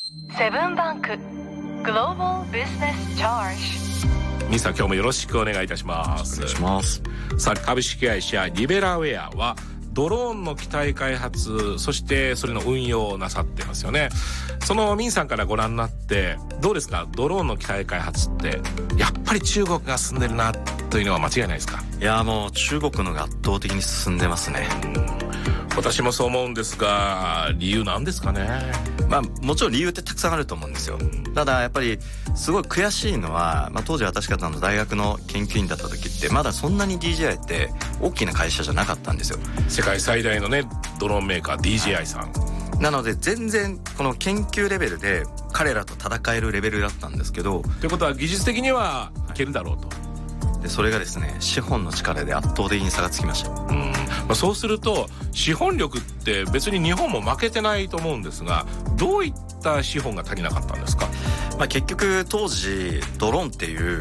セブンバンクグローバルビジネスチャージ。 ミさん、今日もよろしくお願いいたします。 お願いします。 さあ、株式会社リベラウェアはドローンの機体開発、そしてそれの運用をなさってますよね。そのミンさんからご覧になってどうですか？ドローンの機体開発ってやっぱり中国が進んでるなというのは間違いないですか？ いや、もう中国のが圧倒的に進んでますね。 私もそう思うんですが、理由なんですかね？ もちろん理由ってたくさんあると思うんですよ。ただやっぱりすごい悔しいのは、当時私方の大学の研究員だった時ってまだそんなに DJI って大きな会社じゃなかったんですよ。 世界最大のねドローンメーカー DJI さん、 なので全然この研究レベルで彼らと戦えるレベルだったんですけど、 ということは技術的にはいけるだろうと。 でそれがですね、資本の力で圧倒的に差がつきました。 そうすると資本力って別に日本も負けてないと思うんですが、どういった資本が足りなかったんですか？ 結局当時ドローンっていう